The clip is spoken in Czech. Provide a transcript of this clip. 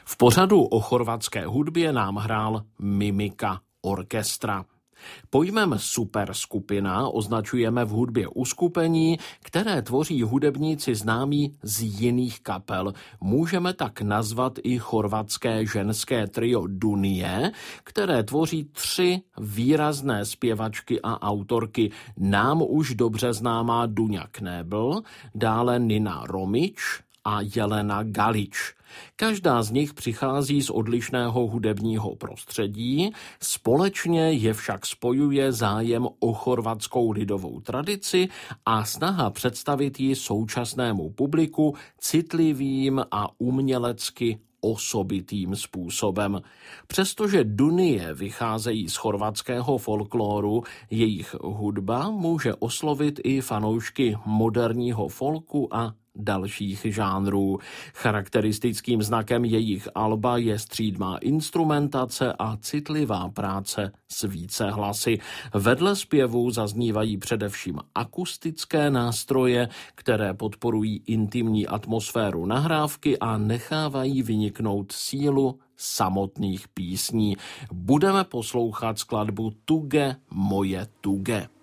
V pořadu o chorvatské hudbě nám hrál Mimika orkestra. Pojmem superskupina označujeme v hudbě uskupení, které tvoří hudebníci známí z jiných kapel. Můžeme tak nazvat i chorvatské ženské trio Dunije, které tvoří 3 výrazné zpěvačky a autorky. Nám už dobře známá Dunja Knebel, dále Nina Romič a Jelena Galič. Každá z nich přichází z odlišného hudebního prostředí, společně je však spojuje zájem o chorvatskou lidovou tradici a snaha představit ji současnému publiku citlivým a umělecky osobitým způsobem. Přestože Dunije vycházejí z chorvatského folkloru, jejich hudba může oslovit i fanoušky moderního folku a dalších žánrů. Charakteristickým znakem jejich alba je střídmá instrumentace a citlivá práce s více hlasy. Vedle zpěvů zaznívají především akustické nástroje, které podporují intimní atmosféru nahrávky a nechávají vyniknout sílu samotných písní. Budeme poslouchat skladbu Tuge moje tuge.